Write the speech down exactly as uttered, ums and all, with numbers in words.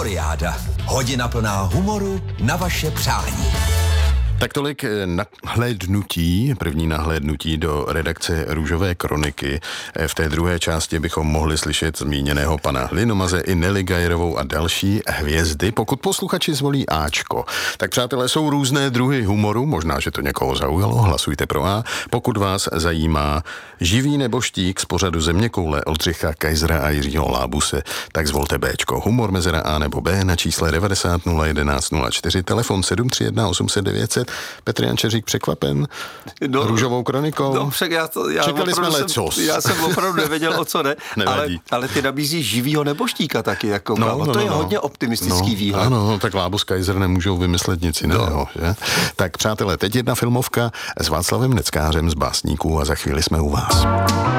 Humoriáda. Hodina plná humoru na vaše přání. Tak tolik nahlédnutí, první nahlédnutí do redakce Růžové kroniky. V té druhé části bychom mohli slyšet zmíněného pana Hlinomaze i Nelly Gajerovou a další hvězdy, pokud posluchači zvolí Ačko. Tak přátelé, jsou různé druhy humoru, možná, že to někoho zaujalo, hlasujte pro A. Pokud vás zajímá živý neboštík z pořadu Zeměkoule Oldřicha Kaisera a Jiřího Lábuse, tak zvolte Bčko. Humor mezera A nebo B na čísle devadesát nula jedenáct nula čtyři, telefon sedm tři jedna osm set devět set. Petr Jančeřík překvapen no, Růžovou kronikou. No, však já to, já Čekali jsme lecos. Já jsem opravdu nevěděl, o co jde, ale, ale ty nabízí živýho neboštíka taky, jako no, no, to no, je no. hodně optimistický no, výhled. Ano, tak Lábus Kaiser nemůžou vymyslet nic jiného. No. Že? Tak přátelé, teď jedna filmovka s Václavem Neckářem z Básníků a za chvíli jsme u vás.